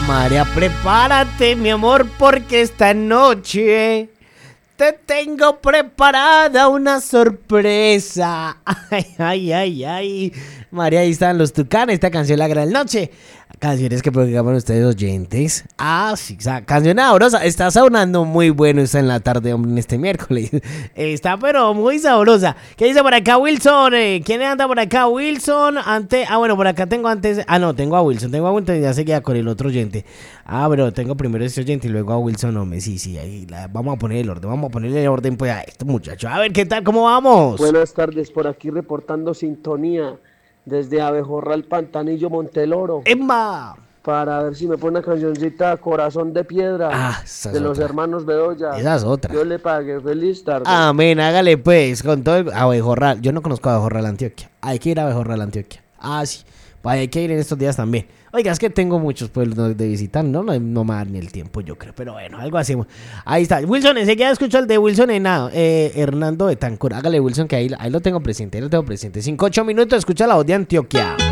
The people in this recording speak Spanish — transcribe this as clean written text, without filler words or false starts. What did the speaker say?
María, prepárate, mi amor, porque esta noche te tengo preparada una sorpresa. Ay, ay, ay, ay. María, ahí están los Tucanes, esta canción La Gran Noche. Canciones que programan ustedes oyentes. Sí, canción sabrosa. Está sonando muy bueno esta en la tarde, hombre, en este miércoles. Está pero muy sabrosa. ¿Qué dice por acá Wilson? ¿Quién anda por acá? Wilson. Bueno, por acá tengo antes. No, tengo a Wilson. Ya seguía con el otro oyente. Pero tengo primero este oyente y luego a Wilson. Hombre, sí. Ahí vamos a poner el orden. Vamos a ponerle el orden pues a este muchacho. A ver, ¿qué tal? ¿Cómo vamos? Buenas tardes, por aquí reportando sintonía desde Abejorral, Pantanillo, Monteloro. ¡Emma! Para ver si me pone una cancioncita Corazón de Piedra de los hermanos Bedoya. Esa es otra. Yo le pagué. Feliz tarde. Amén, hágale pues con todo el Abejorral. Yo no conozco a Abejorral, Antioquia. Hay que ir a Abejorral, Antioquia. Sí. Hay que ir en estos días también. Oiga, es que tengo muchos pueblos de visitar. No me va a dar ni el tiempo, yo creo. Pero bueno, algo hacemos. Ahí está. Wilson, enseguida escucho el de Wilson Hernando Betancur. Hágale, Wilson, que ahí lo tengo presente. 5-8 minutos, escucha la voz de Antioquia.